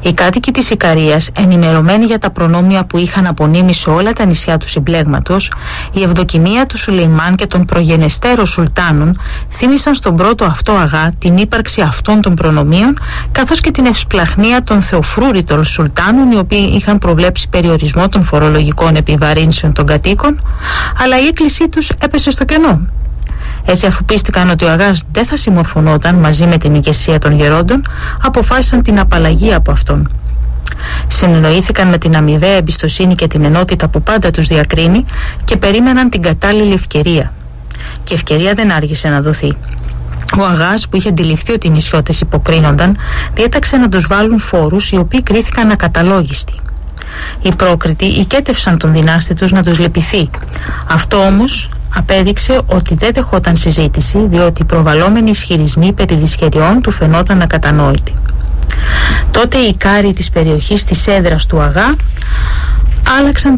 Οι κάτοικοι της Ικαρίας, ενημερωμένοι για τα προνόμια που είχαν απονείμει σε όλα τα νησιά του συμπλέγματος, η ευδοκιμία του Σουλεϊμάν και των προγενεστέρων σουλτάνων θύμισαν στον πρώτο αυτό αγά την ύπαρξη αυτών των προνομίων, καθώς και την ευσπλαχνία των θεοφρούρητων σουλτάνων, οι οποίοι είχαν προβλέψει περιορισμό των φορολογικών επιβαρύνσεων των κατοίκων, αλλά η έκκλησή τους έπεσε στο κενό. Έτσι, αφού πίστηκαν ότι ο αγάς δεν θα συμμορφωνόταν μαζί με την ηγεσία των γερόντων, αποφάσισαν την απαλλαγή από αυτόν. Συνεννοήθηκαν με την αμοιβαία εμπιστοσύνη και την ενότητα που πάντα τους διακρίνει και περίμεναν την κατάλληλη ευκαιρία. Και ευκαιρία δεν άργησε να δοθεί. Ο αγάς, που είχε αντιληφθεί ότι οι νησιώτες υποκρίνονταν, διέταξε να τους βάλουν φόρους οι οποίοι κρίθηκαν ακαταλόγιστοι. Οι πρόκριτοι οικέτευσαν τον δυνάστη τους να τους λυπηθεί. Αυτό όμως απέδειξε ότι δεν δεχόταν συζήτηση, διότι οι προβαλλόμενοι ισχυρισμοί περί δυσχεριών του φαινόταν ακατανόητοι. Τότε οι Ικάροι της περιοχής της έδρας του αγά άλλαξαν